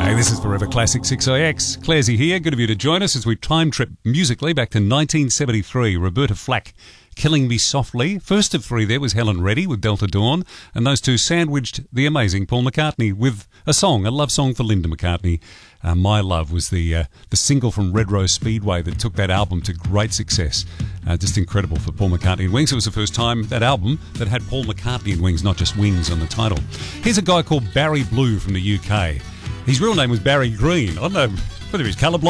Hey, this is Forever Classic 6IX. Clarsey here. Good of you to join us as we time trip musically back to 1973. Roberta Flack, Killing Me Softly. First of three there was Helen Reddy with Delta Dawn, and those two sandwiched the amazing Paul McCartney with a song, a love song for Linda McCartney. My Love was the single from Red Rose Speedway that took that album to great success. Just incredible for Paul McCartney and Wings. It was the first time, that album, that had Paul McCartney and Wings, not just Wings on the title. Here's a guy called Barry Blue from the UK. His real name was Barry Green. I don't know whether he's colourblind